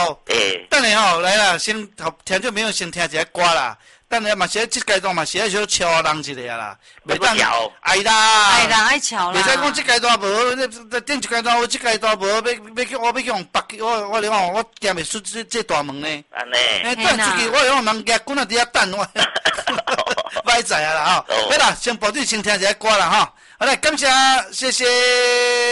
吼，等下吼来啦，先听众朋友先听一下歌啦。等下嘛是这阶段嘛是要小敲人一下啦， 袂当敲， 爱啦， 爱敲啦。 袂使讲这阶段无，顶一阶段有，这阶段无，要去用北，我咧讲，我行袂出这大门呢。 安尼。 等出去，我用人家滚啊伫遐等我，歹在啊啦吼。好啦，先保证先听一下歌啦吼。好来，感谢，谢谢。